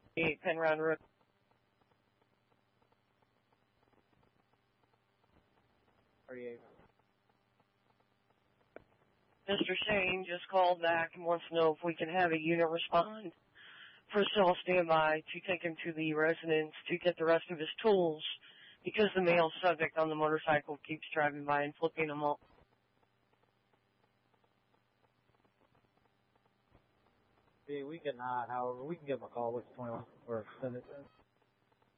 Penrod Road. Mr. Shane just called back and wants to know if we can have a unit respond for cell standby to take him to the residence to get the rest of his tools because the male subject on the motorcycle keeps driving by and flipping them off. We can, however, we can give him a call with 21 or send it.